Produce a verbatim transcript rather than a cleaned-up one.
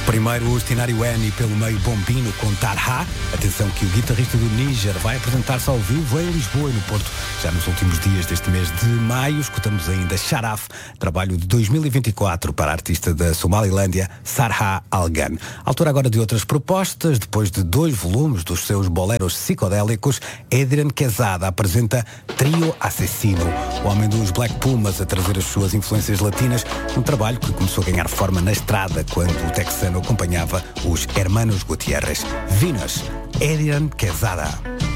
Primeiro o cenário N e pelo meio Bombino com Tarha. Atenção que o guitarrista do Níger vai apresentar-se ao vivo em Lisboa e no Porto. Já nos últimos dias deste mês de maio, escutamos ainda Sharaf, trabalho de dois mil e vinte e quatro para a artista da Somalilândia, Sarha Algan. Altura agora de outras propostas. Depois de dois volumes dos seus boleros psicodélicos, Adrian Quezada apresenta Trio Assassino, o homem dos Black Pumas a trazer as suas influências latinas, um trabalho que começou a ganhar forma na estrada quando o texano acompanhava os Hermanos Gutierrez. Vinas, Adrian Quezada.